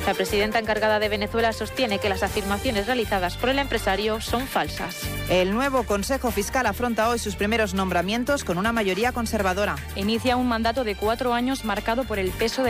La presidenta encargada de Venezuela sostiene que las afirmaciones realizadas por el empresario son falsas. El nuevo Consejo Fiscal afronta hoy sus primeros nombramientos con una mayoría conservadora. Inicia un mandato de 4 años marcado por el peso de